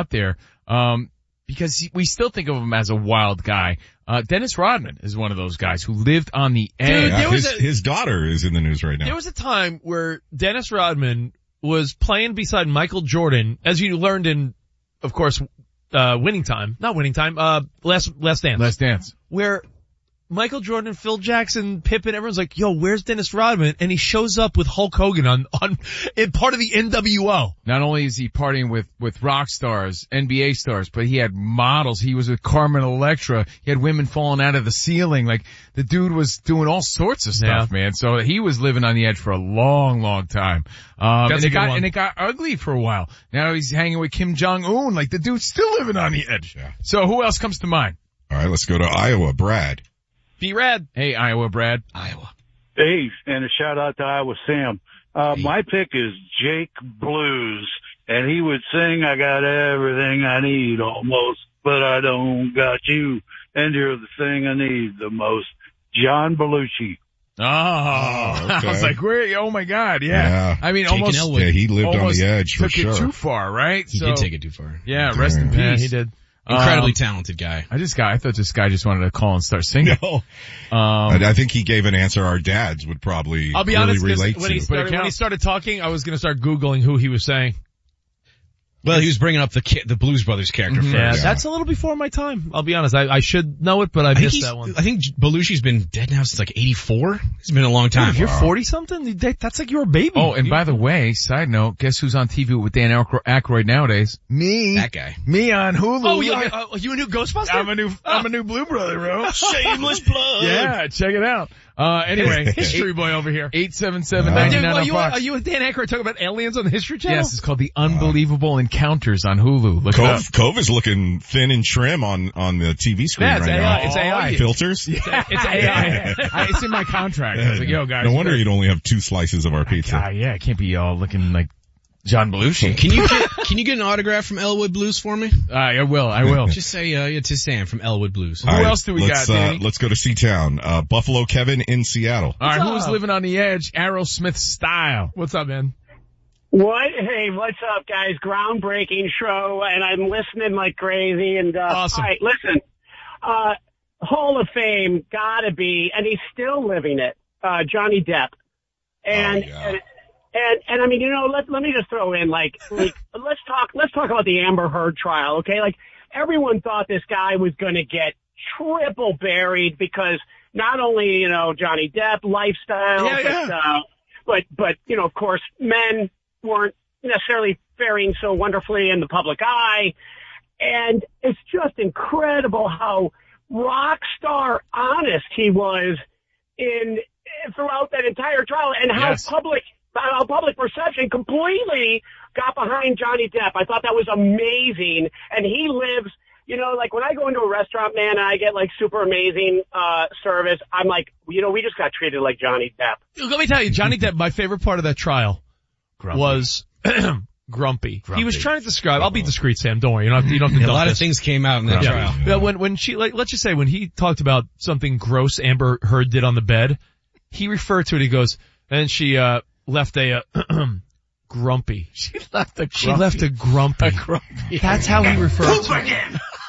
out there, because we still think of him as a wild guy. Dennis Rodman is one of those guys who lived on the edge. Dude, his daughter is in the news right now. There was a time where Dennis Rodman was playing beside Michael Jordan, as you learned in, of course, Last Dance. Where Michael Jordan, Phil Jackson, Pippen, everyone's like, yo, where's Dennis Rodman? And he shows up with Hulk Hogan on part of the NWO. Not only is he partying with rock stars, NBA stars, but he had models. He was with Carmen Electra. He had women falling out of the ceiling. Like, the dude was doing all sorts of stuff, man. So he was living on the edge for a long, long time. And it got ugly for a while. Now he's hanging with Kim Jong-un. Like, the dude's still living on the edge. Yeah. So who else comes to mind? All right, let's go to Iowa. Brad. B-Rad. Hey, Iowa, Brad. Iowa. Hey, and a shout out to Iowa Sam. My pick is Jake Blues, and he would sing, I got everything I need almost, but I don't got you, and you're the thing I need the most. John Belushi. Oh, okay. I was like, where? Oh my God, yeah. I mean, Jake almost. Yeah, he lived on the edge for sure. Took it too far, right? He did take it too far. Yeah, rest in peace. Yeah, he did. Incredibly talented guy. I thought this guy just wanted to call and start singing. No. I think he gave an answer our dads would probably I'll be really honest, relate when to. When he started talking, I was going to start Googling who he was saying. Well, he was bringing up the Blues Brothers character first. Yeah, that's a little before my time. I'll be honest. I should know it, but I missed that one. I think Belushi's been dead now since like 84. It's been a long time. Dude, if you're 40 something, that's like you're a baby. Oh, and by the way, side note, guess who's on TV with Dan Aykroyd nowadays? Me. That guy. Me on Hulu. Oh, you a new Ghostbuster? I'm a new Blue Brother, bro. Shameless plug. Yeah, check it out. Anyway, History boy over here. 877-99-Fox. Are you and Dan Aykroyd talking about aliens on the History Channel? Yes, it's called The Unbelievable Encounters on Hulu. Look it up. Cove is looking thin and trim on the TV screen right now. It's AI. Filters? Yeah. It's AI. It's in my contract. I was like, yo guys. No wonder you'd only have 2 slices of our pizza. Yeah, it can't be all looking like John Belushi. Can you get an autograph from Elwood Blues for me? I will. Just say, to Sam from Elwood Blues. Who else do we got, Danny? Let's go to C-Town. Buffalo Kevin in Seattle. Alright, who's living on the edge? Aerosmith style. What's up, man? What? Hey, what's up, guys? Groundbreaking show, and I'm listening like crazy. And awesome. All right, listen. Hall of Fame, gotta be, and he's still living it. Johnny Depp, and I mean, let me just throw in like let's talk about the Amber Heard trial, okay? Like, everyone thought this guy was going to get triple buried because not only Johnny Depp lifestyle, but of course, men weren't necessarily faring so wonderfully in the public eye. And it's just incredible how rock star honest he was throughout that entire trial, and how public perception completely got behind Johnny Depp. I thought that was amazing. And he lives, like when I go into a restaurant, man, and I get like super amazing service, I'm like, we just got treated like Johnny Depp. Let me tell you, Johnny Depp, my favorite part of that trial was grumpy. He was trying to describe, I'll be discreet, Sam, don't worry. You don't have to a lot of things came out in that trial. Yeah, when she, let's just say when he talked about something gross Amber Heard did on the bed, he referred to it, he goes, and she left a grumpy. She left a grumpy. That's how he referred to it.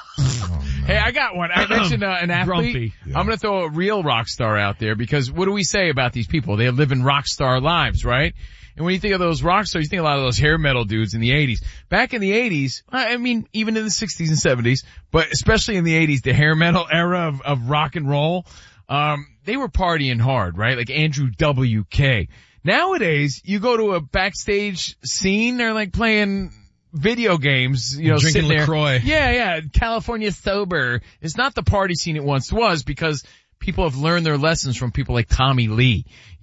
Hey, I got one. I mentioned an athlete. Grumpy. I'm going to throw a real rock star out there, because what do we say about these people? They live in rock star lives, right? And when you think of those rock stars, you think a lot of those hair metal dudes in the 80s. Back in the 80s, I mean, even in the 60s and 70s, but especially in the 80s, the hair metal era of rock and roll, they were partying hard, right? Like Andrew WK. Nowadays, you go to a backstage scene, they're like playing video games, drinking LaCroix. Yeah, California sober. It's not the party scene it once was, because people have learned their lessons from people like Tommy Lee.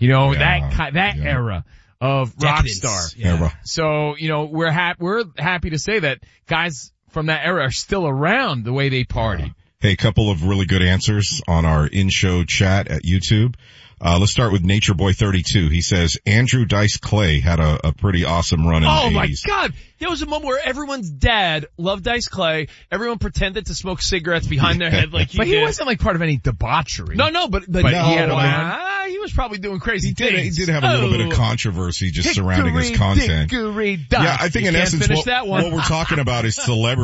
That era of rock star. Yeah. So, we're happy to say that guys from that era are still around the way they party. Hey, a couple of really good answers on our in-show chat at YouTube. Let's start with Nature Boy 32. He says Andrew Dice Clay had a pretty awesome run in the 80s. Oh my God. There was a moment where everyone's dad loved Dice Clay. Everyone pretended to smoke cigarettes behind their head like he but did. He wasn't like part of any debauchery. No, but he had he was probably doing crazy things. He did have a little bit of controversy just surrounding his content. Yeah, I think in essence what we're talking about is celebrity